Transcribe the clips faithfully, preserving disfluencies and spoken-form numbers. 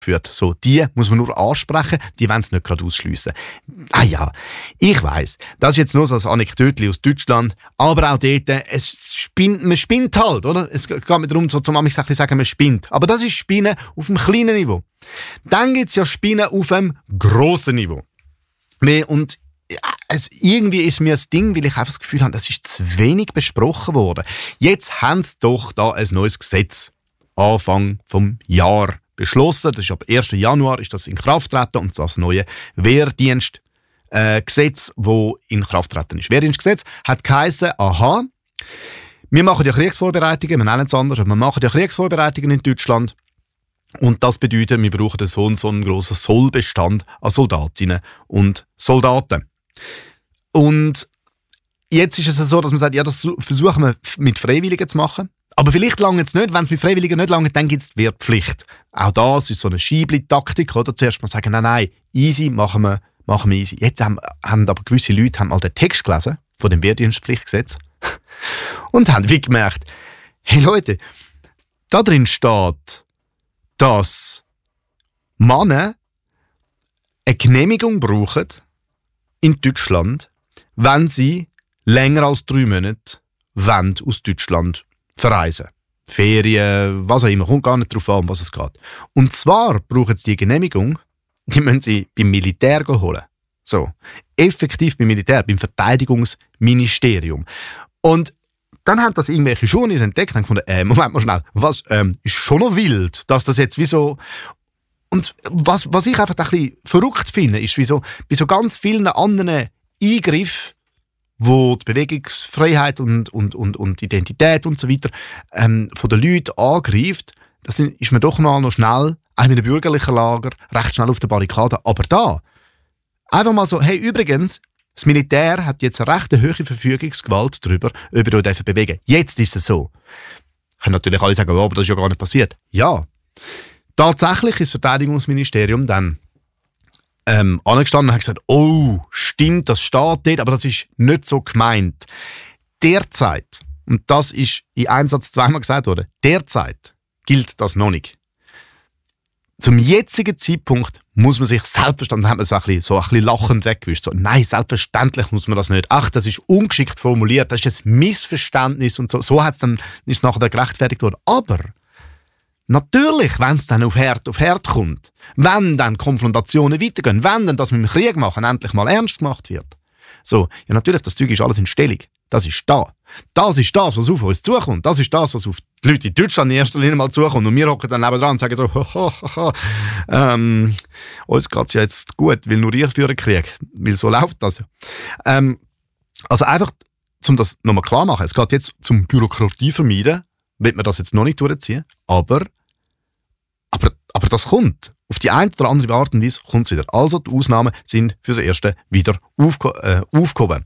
führt. So, die muss man nur ansprechen, die wollen es nicht gerade ausschliessen. Ah ja, ich weiss, das ist jetzt nur so ein Anekdötchen aus Deutschland, aber auch dort, es spinnt, man spinnt halt, oder? Es geht mir darum, so zum Amix sagen, man spinnt. Aber das ist Spinnen auf einem kleinen Niveau. Dann gibt es ja Spinnen auf einem grossen Niveau. Und ja, es, irgendwie ist mir das Ding, weil ich einfach das Gefühl habe, das ist zu wenig besprochen worden. Jetzt haben sie doch da ein neues Gesetz Anfang vom Jahr beschlossen. Das ist ab ersten Januar ist das in Kraft getreten und das neue Wehrdienstgesetz, äh, Gesetz, das in Kraft getreten ist. Wehrdienstgesetz hat geheissen, aha, wir machen ja Kriegsvorbereitungen, wir nennen es anders, aber wir machen ja Kriegsvorbereitungen in Deutschland. Und das bedeutet, wir brauchen so einen, so einen grossen Sollbestand an Soldatinnen und Soldaten. Und jetzt ist es so, dass man sagt, ja, das versuchen wir mit Freiwilligen zu machen. Aber vielleicht lange es nicht. Wenn es mit Freiwilligen nicht lange, dann gibt es die Wehrpflicht. Auch das ist so eine Schiebli-Taktik. Oder? Zuerst mal sagen, nein, nein, easy, machen wir, machen wir easy. Jetzt haben, haben aber gewisse Leute haben mal den Text gelesen von dem Wehrdienstpflichtgesetz und haben wie gemerkt, hey Leute, da drin steht, dass Männer eine Genehmigung brauchen in Deutschland, wenn sie länger als drei Monate wollen, aus Deutschland verreisen. Ferien, was auch immer, kommt gar nicht darauf an, um was es geht. Und zwar brauchen sie die Genehmigung, die müssen sie beim Militär holen. So, effektiv beim Militär, beim Verteidigungsministerium. Und dann haben das irgendwelche Journalisten entdeckt und gefunden, äh, Moment mal schnell, was, ähm, ist schon noch wild, dass das jetzt wie so... Und was, was ich einfach ein bisschen verrückt finde, ist, wie so, bei so ganz vielen anderen Eingriffen, wo die Bewegungsfreiheit und, und, und, und Identität und so weiter ähm, von den Leuten angreift, das ist man doch mal noch schnell, auch in einem bürgerlichen Lager, recht schnell auf der Barrikade. Aber da, einfach mal so, hey, übrigens, das Militär hat jetzt eine recht hohe Verfügungsgewalt darüber, ob wir uns bewegen. Jetzt ist es so. Können natürlich alle sagen, oh, aber das ist ja gar nicht passiert. Ja. Tatsächlich ist das Verteidigungsministerium dann ähm, angestanden und hat gesagt, oh, stimmt, das steht dort, aber das ist nicht so gemeint. Derzeit, und das ist in einem Satz zweimal gesagt worden, derzeit gilt das noch nicht. Zum jetzigen Zeitpunkt muss man sich selbstverständlich, hat man so ein bisschen, so ein bisschen lachend weggewischt. So, nein, selbstverständlich muss man das nicht. Ach, das ist ungeschickt formuliert, das ist ein Missverständnis und so. So hat's dann, ist es nachher gerechtfertigt worden. Aber natürlich, wenn es dann auf Herd auf Herd kommt, wenn dann Konfrontationen weitergehen, wenn dann das mit dem Krieg machen endlich mal ernst gemacht wird. So, ja natürlich, das Zeug ist alles in Stellung. Das ist da. Das ist das, was auf uns zukommt. Das ist das, was auf die Leute in Deutschland in erster Linie mal zukommt. Und wir hocken dann nebenan und sagen so, ho, ho, ho, ähm, uns geht es ja jetzt gut, weil nur ihr führen Krieg. Weil so läuft das. Ähm, also einfach, um das nochmal klar zu machen, es geht jetzt zum Bürokratie vermeiden, wird man das jetzt noch nicht durchziehen, aber, aber, aber das kommt. Auf die eine oder andere Art und Weise kommt es wieder. Also die Ausnahmen sind für das Erste wieder aufge- äh, aufgehoben.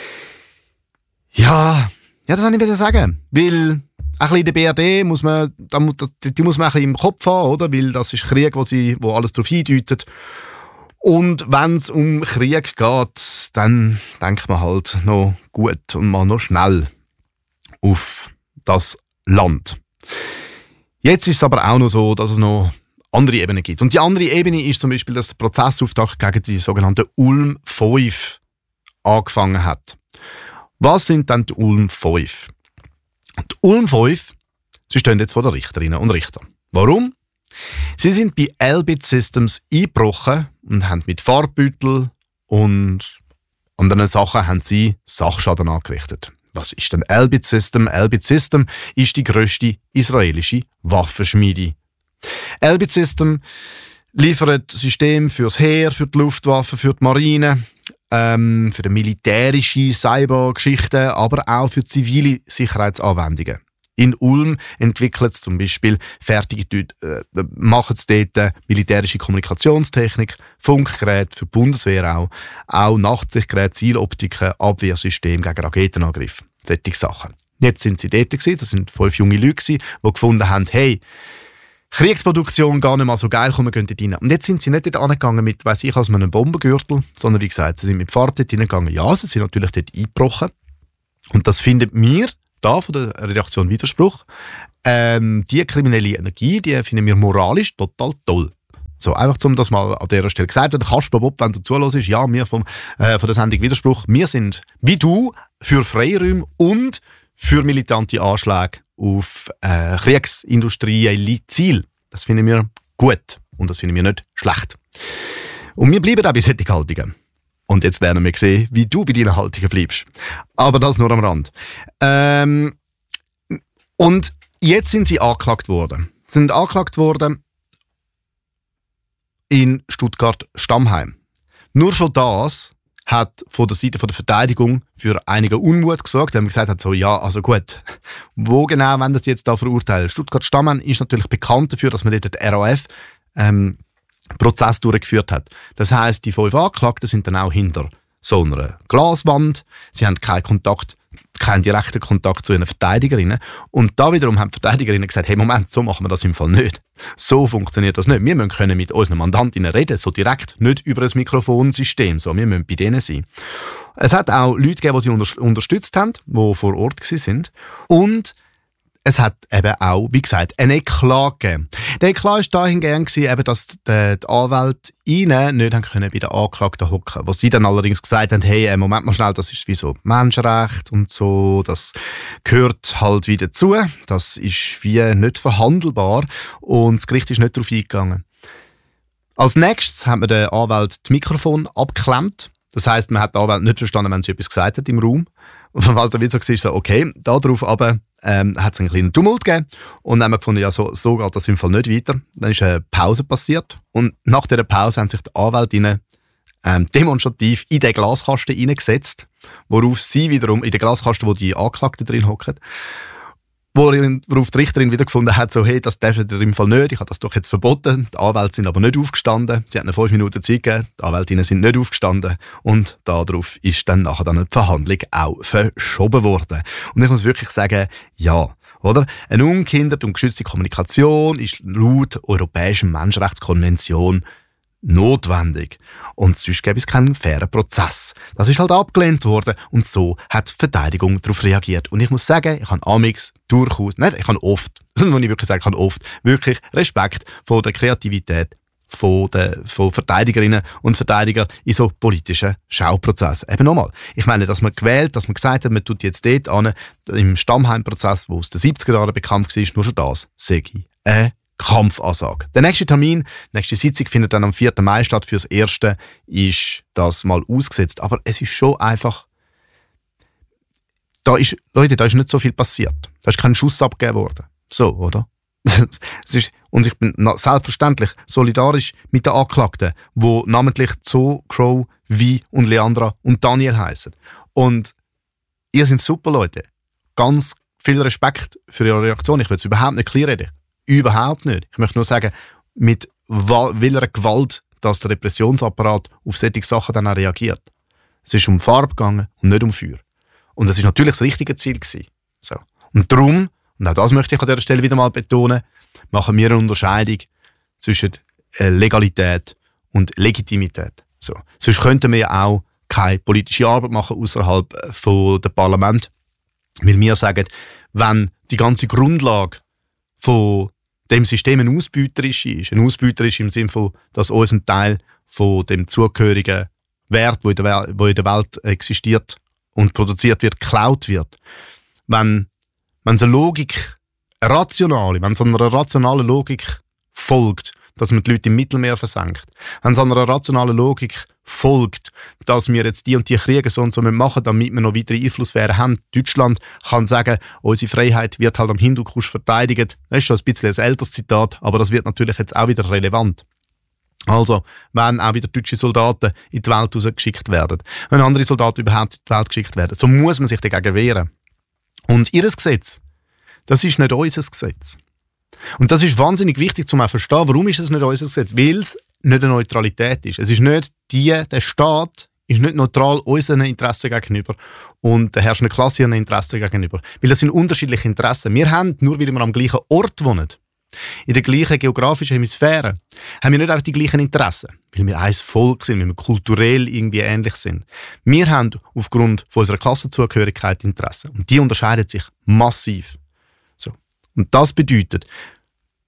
Ja, ja, das wollte ich wieder sagen. Weil ein bisschen in der B R D muss man, die muss man ein bisschen im Kopf haben, oder? Weil das ist Krieg, wo, sie, wo alles darauf hindeutet. Und wenn es um Krieg geht, dann denkt man halt noch gut und mal noch schnell auf das Land. Jetzt ist es aber auch noch so, dass es noch andere Ebenen gibt. Und die andere Ebene ist zum Beispiel, dass der Prozessauftakt gegen die sogenannte Ulm fünf angefangen hat. Was sind denn die Ulm fünf? Die Ulm fünf, sie stehen jetzt vor den Richterinnen und Richtern. Warum? Sie sind bei Elbit Systems eingebrochen und haben mit Farbbeutel und anderen Sachen haben sie Sachschaden angerichtet. Was ist denn Elbit System? Elbit System ist die grösste israelische Waffenschmiede. Elbit System liefert Systeme fürs Heer, für die Luftwaffe, für die Marine, ähm, für die militärische Cybergeschichten, aber auch für zivile Sicherheitsanwendungen. In Ulm entwickelt es zum Beispiel fertige, äh, machen sie dort militärische Kommunikationstechnik, Funkgeräte für die Bundeswehr auch, auch Nachtsichtgeräte, Zieloptiken, Abwehrsysteme gegen Raketenangriffe, solche Sachen. Jetzt sind sie dort gewesen, das sind fünf junge Leute gewesen, die gefunden haben, hey, Kriegsproduktion gar nicht mal so geil, kommen wir gehen dort rein. Und jetzt sind sie nicht dort angegangen mit, weiss ich, als mit einem Bombengürtel, sondern wie gesagt, sie sind mit Fahrt dort reingegangen. Ja, sie sind natürlich dort eingebrochen. Und das finden wir da von der Redaktion Widerspruch. Ähm, die kriminelle Energie, die finden wir moralisch total toll. So, einfach um das mal an dieser Stelle gesagt zu haben. Kasper Bob, wenn du zuhörst, ja, wir vom, äh, von der Sendung Widerspruch, wir sind, wie du, für Freiräume und für militante Anschläge auf äh, kriegsindustrielle Ziele. Das finden wir gut und das finden wir nicht schlecht. Und wir bleiben auch bei solchen Haltungen. Und jetzt werden wir sehen, wie du bei deinen Haltungen bleibst. Aber das nur am Rand. Ähm, und jetzt sind sie angeklagt worden. Sie sind angeklagt worden in Stuttgart-Stammheim. Nur schon das hat von der Seite von der Verteidigung für einigen Unmut gesorgt. Sie haben gesagt, hat so, ja, also gut, wo genau wollen das jetzt da verurteilen? Stuttgart-Stammheim ist natürlich bekannt dafür, dass man dort den R A F ähm, Prozess durchgeführt hat. Das heisst, die fünf Angeklagten sind dann auch hinter so einer Glaswand. Sie haben keinen Kontakt, keinen direkten Kontakt zu ihren Verteidigerinnen. Und da wiederum haben die Verteidigerinnen gesagt, hey, Moment, so machen wir das im Fall nicht. So funktioniert das nicht. Wir müssen können mit unseren Mandantinnen reden, so direkt, nicht über ein Mikrofonsystem. So, wir müssen bei denen sein. Es hat auch Leute gegeben, die sie unter- unterstützt haben, die vor Ort waren. Und es hat eben auch, wie gesagt, einen Eklat gegeben. Der Eklat war dahingehend, eben, dass die, die Anwälte ihnen nicht haben können bei den Anklagten hocken. Was sie dann allerdings gesagt haben, hey, Moment mal schnell, das ist wie so Menschenrecht und so, das gehört halt wieder dazu. Das ist wie nicht verhandelbar und das Gericht ist nicht darauf eingegangen. Als nächstes hat man den Anwalt das Mikrofon abgeklemmt. Das heisst, man hat den Anwalt nicht verstanden, wenn sie etwas gesagt hat im Raum. Was da wieder so war, ist so, okay, darauf aber ähm, hat es einen kleinen Tumult gegeben und dann haben wir gefunden, ja, so, so geht das im Fall nicht weiter. Dann ist eine Pause passiert und nach dieser Pause haben sich die Anwältinnen ähm, demonstrativ in den Glaskasten hineingesetzt, worauf sie wiederum, in den Glaskasten, wo die Anklagten drin hocken, worauf die Richterin wieder gefunden hat, so, hey, das darf ihr im Fall nicht, ich habe das doch jetzt verboten. Die Anwälte sind aber nicht aufgestanden. Sie hatten fünf Minuten Zeit gegeben, die Anwältinnen sind nicht aufgestanden und darauf ist dann nachher dann die Verhandlung auch verschoben worden. Und ich muss wirklich sagen, ja, oder? Eine ungehinderte und geschützte Kommunikation ist laut Europäischen Menschenrechtskonvention notwendig. Und sonst gäbe es keinen fairen Prozess. Das ist halt abgelehnt worden und so hat die Verteidigung darauf reagiert. Und ich muss sagen, ich habe amix durchaus, nicht, ich habe oft, muss ich wirklich sagen, ich habe oft wirklich Respekt vor der Kreativität von den von Verteidigerinnen und Verteidigern in so politischen Schauprozessen. Eben nochmal, ich meine, dass man gewählt, dass man gesagt hat, man tut jetzt dort an, im Stammheim-Prozess, der aus den siebziger Jahren bekannt war, nur schon das, sage ich, äh, Kampfansage. Der nächste Termin, die nächste Sitzung findet dann am vierten Mai statt. Fürs Erste ist das mal ausgesetzt. Aber es ist schon einfach, da ist, Leute, da ist nicht so viel passiert. Da ist kein Schuss abgegeben worden. So, oder? Es ist, und ich bin selbstverständlich solidarisch mit den Anklagten, die namentlich Zo, Crow, Vi und Leandra und Daniel heißen. Und ihr seid super Leute. Ganz viel Respekt für eure Reaktion. Ich will es überhaupt nicht kleinreden. Überhaupt nicht. Ich möchte nur sagen, mit welcher Gewalt dass der Repressionsapparat auf solche Sachen dann auch reagiert. Es ist um Farbe gegangen und nicht um Feuer. Und das ist natürlich das richtige Ziel gewesen. So. Und darum, und auch das möchte ich an dieser Stelle wieder mal betonen, machen wir eine Unterscheidung zwischen Legalität und Legitimität. So. Sonst könnten wir ja auch keine politische Arbeit machen außerhalb von dem Parlament, weil wir sagen, wenn die ganze Grundlage von dem System ein ausbeuterisch ist, ein ausbeuterisch im Sinne von, dass uns ein Teil von dem zugehörigen Wert, der in der Welt, wo in der Welt existiert und produziert wird, geklaut wird. Wenn, wenn es eine Logik, eine rationale, wenn es einer rationalen Logik folgt, dass man die Leute im Mittelmeer versenkt, wenn es einer rationalen Logik folgt, dass wir jetzt die und die Kriege so und so machen, damit wir noch weitere Einflusssphären haben. Deutschland kann sagen, unsere Freiheit wird halt am Hindukusch verteidigt. Das ist schon ein bisschen ein älteres Zitat, aber das wird natürlich jetzt auch wieder relevant. Also, wenn auch wieder deutsche Soldaten in die Welt rausgeschickt werden, wenn andere Soldaten überhaupt in die Welt geschickt werden, so muss man sich dagegen wehren. Und ihr Gesetz, das ist nicht unser Gesetz. Und das ist wahnsinnig wichtig, um auch zu verstehen, warum ist es nicht unser Gesetz? Weil es nicht eine Neutralität ist. Es ist nicht die, der Staat ist nicht neutral unseren Interessen gegenüber und der herrschenden Klasse ihren Interessen gegenüber. Weil das sind unterschiedliche Interessen. Wir haben, nur weil wir am gleichen Ort wohnen, in der gleichen geografischen Hemisphäre, haben wir nicht einfach die gleichen Interessen, weil wir ein Volk sind, weil wir kulturell irgendwie ähnlich sind. Wir haben aufgrund von unserer Klassenzugehörigkeit Interessen und die unterscheiden sich massiv. So. Und das bedeutet,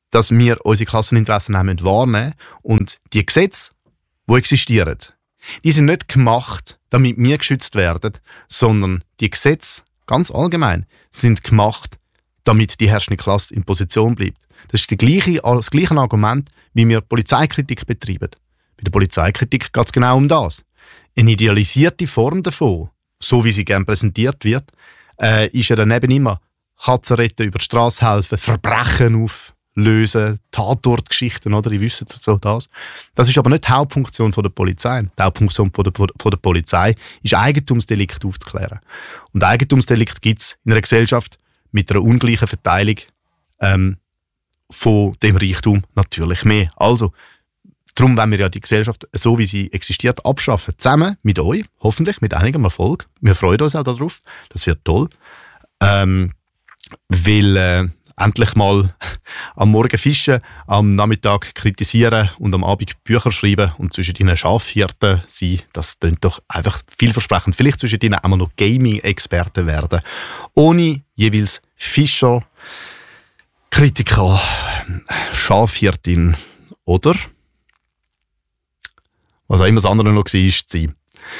dass wir unsere Klasseninteressen wahrnehmen müssen. Und die Gesetze, die existieren, die sind nicht gemacht, damit wir geschützt werden, sondern die Gesetze, ganz allgemein, sind gemacht, damit die herrschende Klasse in Position bleibt. Das ist die gleiche, das gleiche Argument, wie wir Polizeikritik betreiben. Bei der Polizeikritik geht es genau um das. Eine idealisierte Form davon, so wie sie gerne präsentiert wird, äh, ist ja dann eben immer Katzen retten, über die Straße helfen, Verbrechen auflösen, Tatortgeschichten, oder? Ihr wisst so das. Das ist aber nicht die Hauptfunktion von der Polizei. Die Hauptfunktion von der, von der Polizei ist, Eigentumsdelikt aufzuklären. Und Eigentumsdelikt gibt es in einer Gesellschaft mit einer ungleichen Verteilung ähm, von dem Reichtum natürlich mehr. Also, darum wollen wir ja die Gesellschaft, so wie sie existiert, abschaffen. Zusammen mit euch, hoffentlich mit einigem Erfolg. Wir freuen uns auch darauf. Das wird toll. Ähm, weil äh, endlich mal am Morgen fischen, am Nachmittag kritisieren und am Abend Bücher schreiben und zwischen ihnen Schafhirten sein, das klingt doch einfach vielversprechend. Vielleicht zwischen ihnen auch noch Gaming-Experten werden. Ohne jeweils Fischer, Kritiker, Schafhirtin oder was auch immer das andere noch war, zu sein.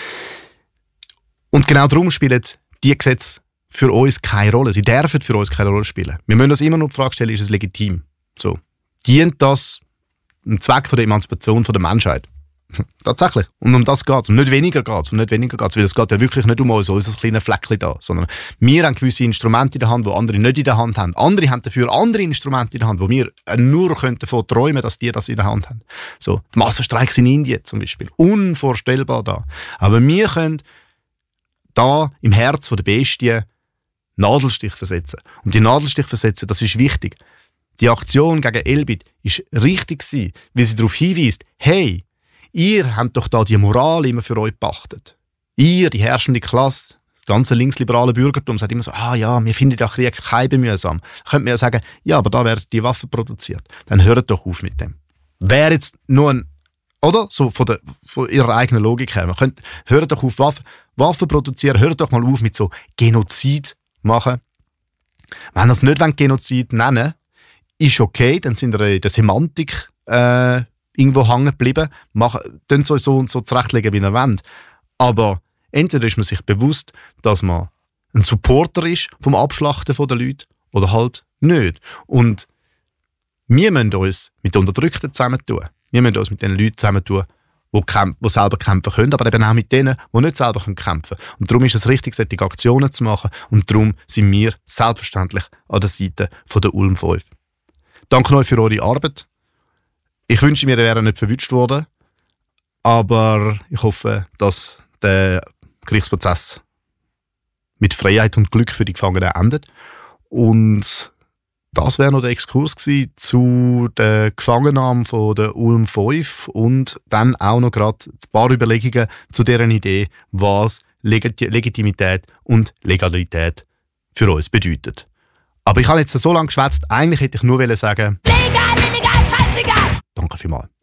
Und genau darum spielen die Gesetze für uns keine Rolle. Sie dürfen für uns keine Rolle spielen. Wir müssen uns immer nur die Frage stellen, ist es legitim? So. Dient das dem Zweck von der Emanzipation von der Menschheit? Tatsächlich. Und um das geht es. Und nicht weniger geht es. Und nicht weniger geht es. Weil es geht ja wirklich nicht um uns, unser kleines Fleckchen da. Sondern wir haben gewisse Instrumente in der Hand, die andere nicht in der Hand haben. Andere haben dafür andere Instrumente in der Hand, wo wir nur davon träumen können, dass die das in der Hand haben. So. Die Massenstreiks in Indien zum Beispiel. Unvorstellbar da. Aber wir können da im Herz der Bestie Nadelstich versetzen. Und die Nadelstich versetzen, das ist wichtig. Die Aktion gegen Elbit ist richtig gewesen, weil sie darauf hinweist, hey, ihr habt doch da die Moral immer für euch gepachtet. Ihr, die herrschende Klasse, das ganze linksliberale Bürgertum, sagt immer so, ah ja, wir finden den Krieg kein bemühsam. Da könnte man ja sagen, ja, aber da werden die Waffen produziert. Dann hört doch auf mit dem. Wäre jetzt nur ein, oder? So von, der, von ihrer eigenen Logik her. Man könnte, hört doch auf Waffen, Waffen produzieren, hört doch mal auf mit so Genozid machen. Wenn ihr es nicht Genozid nennen, ist okay, dann sind wir in der Semantik äh, irgendwo hängen geblieben, können es euch so und so zurechtlegen, wie ihr wollt. Aber entweder ist man sich bewusst, dass man ein Supporter ist vom Abschlachten der Leute oder halt nicht. Und wir müssen uns mit den Unterdrückten zusammentun. Wir müssen uns mit den Leuten zusammentun, die, kämpfen, die selber kämpfen können, aber eben auch mit denen, die nicht selber kämpfen können. Und darum ist es richtig, solche Aktionen zu machen und darum sind wir selbstverständlich an der Seite von der Ulm fünf. Danke euch für eure Arbeit. Ich wünsche mir, ihr wären nicht verwünscht worden, aber ich hoffe, dass der Gerichtsprozess mit Freiheit und Glück für die Gefangenen endet. Und das wäre noch der Exkurs gewesen zu der Gefangennahme von der Ulm fünf und dann auch noch gerade ein paar Überlegungen zu deren Idee, was Legitimität und Legalität für uns bedeutet. Aber ich habe jetzt so lange geschwätzt, eigentlich hätte ich nur sagen, legal, illegal, scheißegal. Danke vielmals.